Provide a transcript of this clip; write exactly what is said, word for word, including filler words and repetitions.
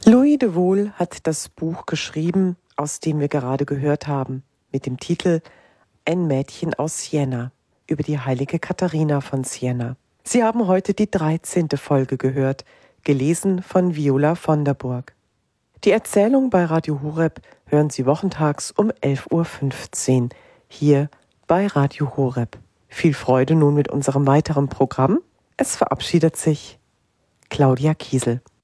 Louis de Wohl hat das Buch geschrieben, aus dem wir gerade gehört haben, mit dem Titel Ein Mädchen aus Siena, über die heilige Katharina von Siena. Sie haben heute die dreizehnte Folge gehört, gelesen von Viola von der Burg. Die Erzählung bei Radio Horeb hören Sie wochentags um elf Uhr fünfzehn, hier bei Radio Horeb. Viel Freude nun mit unserem weiteren Programm. Es verabschiedet sich Claudia Kiesel.